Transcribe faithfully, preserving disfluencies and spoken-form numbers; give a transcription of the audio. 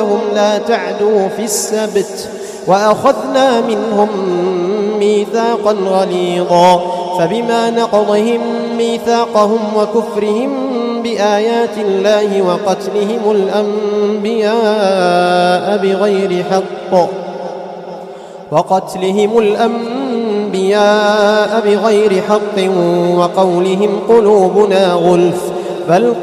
لهم لا تعدوا في السبت وأخذنا منهم ميثاقا غليظا فبما نقضهم ميثاقهم وكفرهم بآيات الله وقتلهم الأنبياء بغير حق وقتلهم الأنبياء بغير حق وقولهم قلوبنا غلف بل